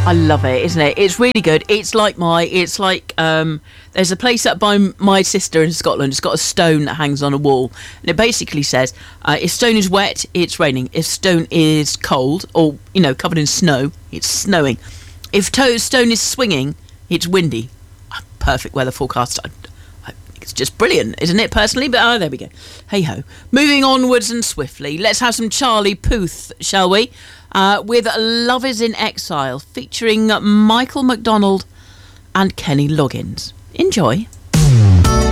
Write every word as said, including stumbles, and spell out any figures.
I love it, isn't it? It's really good. It's like my, it's like, um, there's a place up by my sister in Scotland. It's got a stone that hangs on a wall. And it basically says, uh, if stone is wet, it's raining. If stone is cold or, you know, covered in snow, it's snowing. If to- stone is swinging, it's windy. Perfect weather forecast. I, I, it's just brilliant, isn't it, personally? But oh, there we go. Hey-ho. Moving onwards and swiftly, let's have some Charlie Puth, shall we? Uh, with Love is in Exile, featuring Michael McDonald and Kenny Loggins. Enjoy.